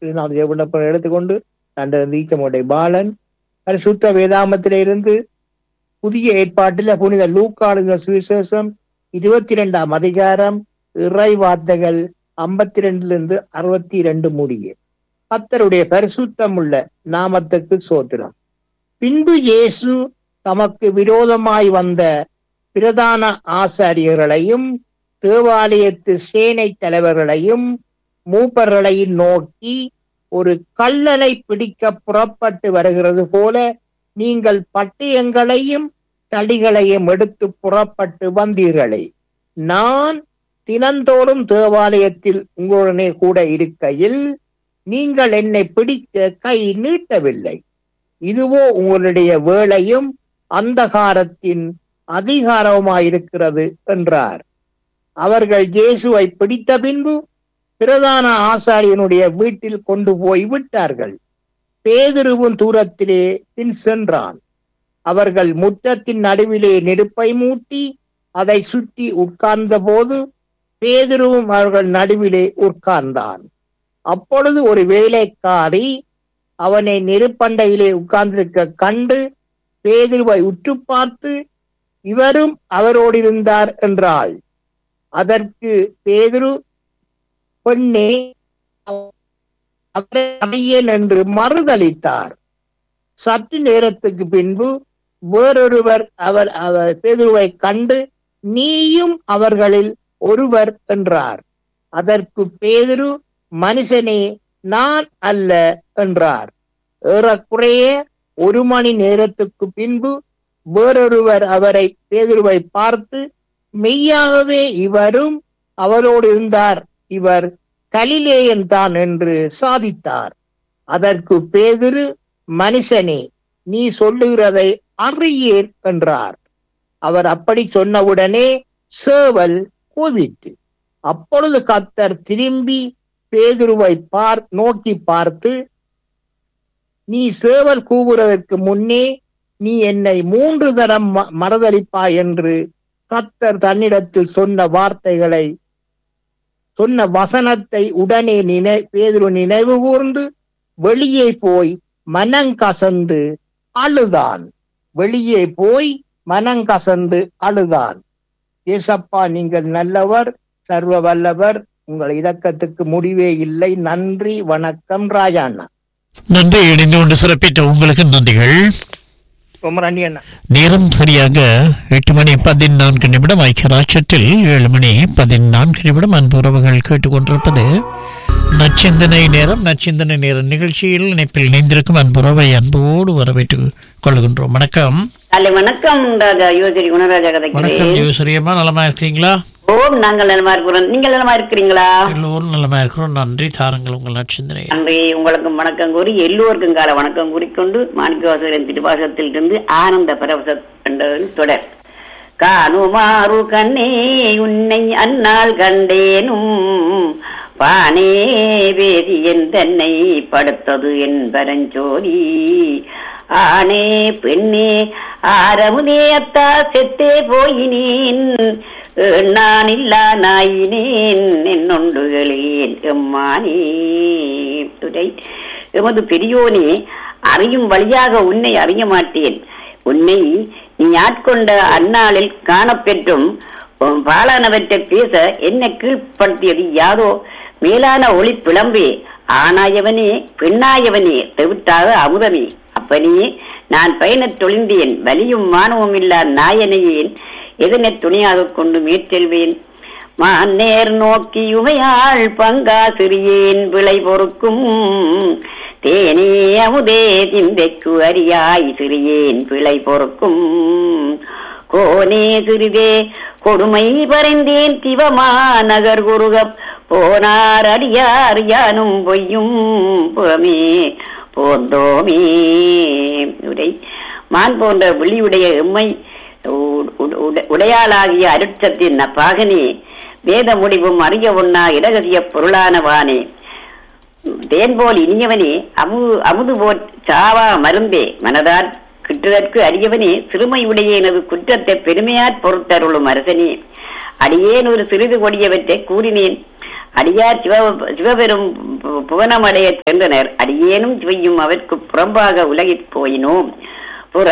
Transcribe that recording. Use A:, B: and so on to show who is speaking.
A: விண்ணப்பம் எடுத்துக்கொண்டு ஈச்சமோட்டை பாலன் சுத்த வேதாமத்திலிருந்து புதிய ஏற்பாட்டில் புனித லூக்காளுங்க சுவிசேஷம் 22ஆம் அதிகாரம் இறை வார்த்தைகள் 52 62 முடிய. கர்த்தருடைய பரிசுத்தம் உள்ள நாமத்துக்கு சோத்திரம். பின்பு இயேசு தமக்கு விரோதமாய் வந்த பிரதான ஆசாரியர்களையும் தேவாலயத்து சேனை தலைவர்களையும் மூப்பர்களையும் நோக்கி, ஒரு கள்ளனை பிடிக்க புறப்பட்டு வருகிறது போல நீங்கள் பட்டயங்களையும் தடிகளையும் எடுத்து புறப்பட்டு வந்தீர்களே. நான் தினந்தோறும் தேவாலயத்தில் உங்களுடனே கூட இருக்கையில் நீங்கள் என்னை பிடிக்க கை நீட்டவில்லை. இதுவோ உங்களுடைய வேளையும் அந்தகாரத்தின் அதிகாரமாயிருக்கிறது என்றார். அவர்கள் இயேசுவை பிடித்த பின்பு பிரதான ஆசாரியனுடைய வீட்டில் கொண்டு போய் விட்டார்கள். பேதுருவும் தூரத்திலே பின் சென்றான். அவர்கள் முற்றத்தின் நடுவிலே நெருப்பை மூட்டி அதை சுற்றி உட்கார்ந்த போது பேதுருவும் அவர்கள் நடுவிலே உட்கார்ந்தான். அப்பொழுது ஒரு வேலைக்காரி அவனை நெருப்பண்டையிலே உட்கார்ந்திருக்க கண்டு பேதுருவை உற்று பார்த்து, இவரும் அவரோடு இருந்தார் என்றாள். அதற்கு பேதுரு, பெண்ணே, அவரை அறியேன் என்று மறுதலித்தார். சற்று நேரத்துக்கு பின்பு வேறொருவர் அவர் பேதுருவை கண்டு, நீயும் அவர்களில் ஒருவர் என்றார். அதற்கு பேதுரு, மனுஷனே, நான் அல்ல என்றார். ஏறக்குறைய 1 மணி நேரத்துக்கு பின்பு வேறொருவர் பேதுருவை பார்த்து, மெய்யாகவே இவரும் அவரோடு இருந்தார், இவர் கலிலேயன் தான் என்று சாதித்தார். அதற்கு பேதுரு, மனுஷனே, நீ சொல்லுகிறதை அறியேன் என்றார். அவர் அப்படி சொன்னவுடனே சேவல் கூவிற்று. அப்பொழுது கர்த்தர் திரும்பி பேதுருவை நோக்கி பார்த்து, நீ சேவல் கூவுறதற்கு முன்னே நீ என்னை 3 தரம் மறுதலிப்பாய் என்று கர்த்தர் தன்னிடத்தில் சொன்ன வசனத்தை உடனே பேதுரு நினைவு கூர்ந்து வெளியே போய் மனங்கசந்து அழுதான். ஏசப்பா, நீங்கள் நல்லவர், சர்வ வல்லவர், உங்கள் இரக்கத்துக்கு முடிவே இல்லை. நன்றி, வணக்கம். ராஜாண்ணா.
B: நன்றி. இணைந்து கொண்டு சிறப்பித்த உங்களுக்கு நன்றிகள்.
A: ரொம்ப நன்றி அண்ணா.
B: நேரம் சரியாக 8:14 ஐக்கிய ராஜ்யத்தில் 7:14 அன்பு உறவுகள் கேட்டுக்கொண்டிருப்பது நச்சிந்தனை நேரம். நச்சிந்தனை நேர நிகழ்ச்சியில் இணைப்பில் இணைந்திருக்கும் அன்புறவை அன்போடு வரவேற்றுக் கொள்கின்றோம். வணக்கம்.
C: வணக்கம் ராஜா. யோசரி குணராஜா கதை.
B: வணக்கம் யோசரியம்மா, நலமா இருக்கீங்களா?
C: ஓம், நாங்கள் நலமா இருக்கிறோம். நீங்கள் நலமா இருக்கிறீங்களா?
B: எல்லோரும் நலமா இருக்கிறோம். நன்றி. தாருங்கள் உங்கள் நச்சிந்தனை.
C: நன்றி. உங்களுக்கும் வணக்கம் கூறி எல்லோருக்கும் கால வணக்கம் கூறிக்கொண்டு மாணிக்கவாசகரின் திருவாசகத்தில் இருந்து ஆனந்த பரவச தொடர். காணுமாறு கண்ணே உன்னை அந்நாள் கண்டேனும் பானே வேதியன் தன்னை படுத்தது என் பரஞ்சோதி ஆனே பெண்ணே ஆரமுதே அத்தா செத்தே போயினேன் நான் இல்லா நாயினேன் என்னொண்டுகளேன் எம்மானே. எமது பெரியோனே, அறியும் வழியாக உன்னை அறிய மாட்டேன். உன்னை நீ ஆட்கொண்ட அந்நாளில் காணப்பெற்றும் பாலானவற்றை பேச என்னை கீழ்ப்படுத்தியது யாதோ மேலான ஒளி பிளம்பே. ஆனாயவனே பெண்ணாயவனே தெவிட்டாத அமுதமே. அப்பனே, நான் பயணத் தொழிந்தேன், வலியும் மானமும் இல்லா நாயனையேன் எதனை துணையாக கொண்டு மேற்செல்வேன். மாநேர் நோக்கியுமையாள் பங்கா சிறியேன் விளை பொறுக்கும் தேனே அமுதே திந்தைக்கு அறியாய் சிறியேன் பிழை பொறுக்கும் கோனே சிறிதே கொடுமை பறைந்தேன் திவமா நகர் குருக போனார் அடியார் யானும் பொய்யும் புறமே போந்தோமே. உரை மான் போன்ற விழியுடைய எம்மை உடையாளாகிய அருட்சத்தின் பாகனே, வேத முடிவும் அறிய ஒண்ணா இடகதிய பொருளானவானே, தேன்போல் இனியவனே, அமுது போல் சாவா மருந்தே, மனதார் கிட்டுதற்கு அரியவனே, சிறுமையுடைய எனது குற்றத்தை பெருமையாற் பொறுத்தருளும் அரசனே, அடியேன் ஒரு சிறிது கொடியவற்றை கூறினேன், அடியார் சிவபெரும் புவனமடைய சென்றனர். அடியேனும் சிவையும் அவருக்கு புறம்பாக உலகிற் போயினோம்.